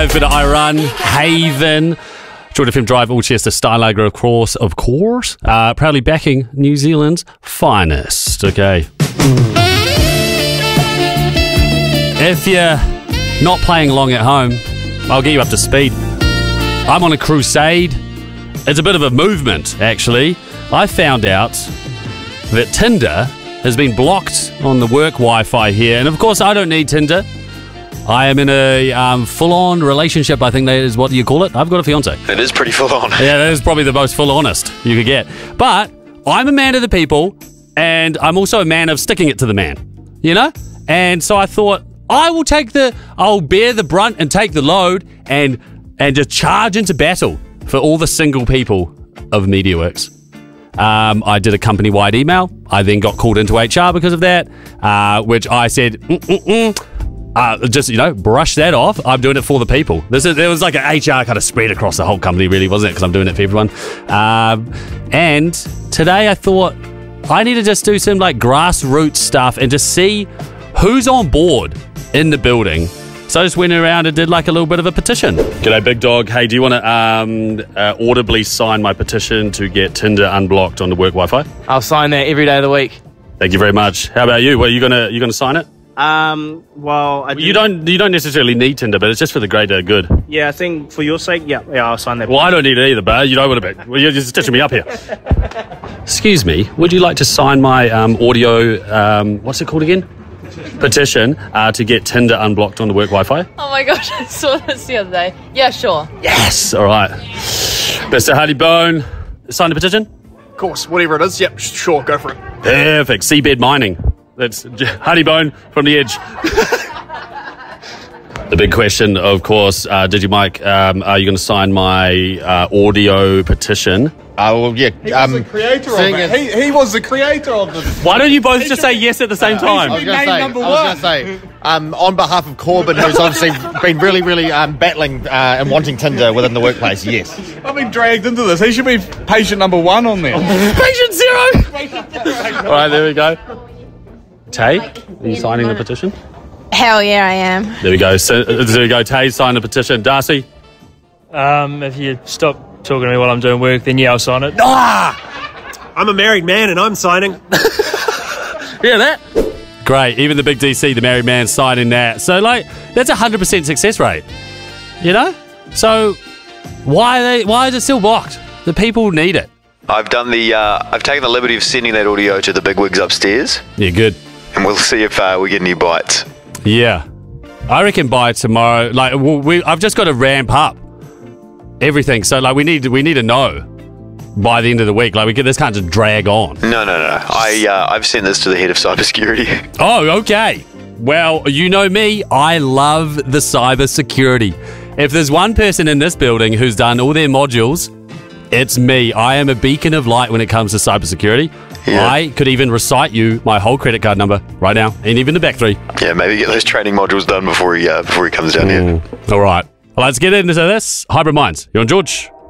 Over to Iran, Haven, Jordan FM Drive, Alchester, Stylager, of course. Proudly backing New Zealand's finest. Okay. If you're not playing along at home, I'll get you up to speed. I'm on a crusade. It's a bit of a movement, actually. I found out that Tinder has been blocked on the work Wi-Fi here. And of course, I don't need Tinder. I am in a full-on relationship, I think that is what you call it. I've got a fiance. It is pretty full-on. Yeah, that is probably the most full-honest you could get. But I'm a man of the people, and I'm also a man of sticking it to the man, you know? And so I thought, I'll bear the brunt and take the load and just charge into battle for all the single people of MediaWorks. I did a company-wide email. I then got called into HR because of that, which I said, just, brush that off. I'm doing it for the people. There was like an HR kind of spread across the whole company, really, wasn't it? Because I'm doing it for everyone. And today I thought I need to just do some like grassroots stuff and just see who's on board in the building. So I just went around and did like a little bit of a petition. G'day, big dog. Hey, do you want to audibly sign my petition to get Tinder unblocked on the work Wi-Fi? I'll sign that every day of the week. Thank you very much. How about you? Well, you gonna sign it? Well, you don't necessarily need Tinder, but it's just for the greater good. Yeah, I think for your sake, yeah, I'll sign that. Well, I don't need it either, but you know what about? Well, you're just stitching me up here. Excuse me, would you like to sign my audio? What's it called again? Petition to get Tinder unblocked on the work Wi-Fi. Oh my gosh, I saw this the other day. Yeah, sure. Yes, all right. Mr. Honeybone, sign the petition? Of course, whatever it is. Yep, sure, go for it. Perfect. Seabed Mining. That's Honeybone from the edge. The big question, of course, did you, Mike, are you going to sign my audio petition? Well, yeah. He was the creator of it. He was the creator of this. Why don't you both just say yes at the same time? I was going to say, on behalf of Corbyn, who's obviously been really, really battling and wanting Tinder within the workplace, yes. I've been dragged into this. He should be patient number 1 on there. Patient zero! All right, there we go. Tay, are you signing the petition? Hell yeah, I am. There we go. So, there we go. Tay, sign the petition. Darcy? If you stop talking to me while I'm doing work, then yeah, I'll sign it. I'm a married man and I'm signing. Hear that? Great. Even the big DC, the married man, signing that. So, that's 100% success rate. You know? So, why is it still blocked? The people need it. I've taken the liberty of sending that audio to the bigwigs upstairs. Yeah, good. And we'll see if we get any bites. Yeah. I reckon by tomorrow, I've just got to ramp up everything. So, we need to know by the end of the week. This can't just drag on. No. I've sent this to the head of cybersecurity. Oh, okay. Well, you know me. I love the cybersecurity. If there's one person in this building who's done all their modules, it's me. I am a beacon of light when it comes to cybersecurity. Yeah. I could even recite you my whole credit card number right now, and even the back 3. Yeah, maybe get those training modules done before he comes down here. All right. Well, let's get into this. Hybrid Minds. You're on George.